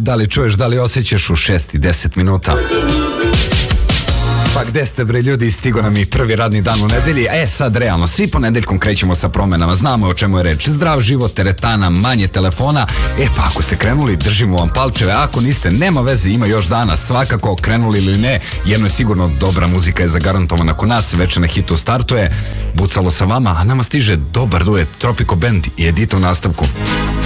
Da li čuješ, da li osjećaš u 6:10 minuta? Pa gde ste bre ljudi, stigo nam i prvi radni dan u nedelji. Sad realno, svi ponedeljkom krećemo sa promenama, znamo o čemu je reč. Zdrav život, teretana, manje telefona. Pa ako ste krenuli, držimo vam palčeve. Ako niste, nema veze, ima još dana. Svakako, krenuli ili ne, jedno je sigurno, dobra muzika je zagarantovana kod nas. Večer na hitu startuje, bucalo sa vama, a nama stiže dobar duet Tropico Band i Edita u nastavku.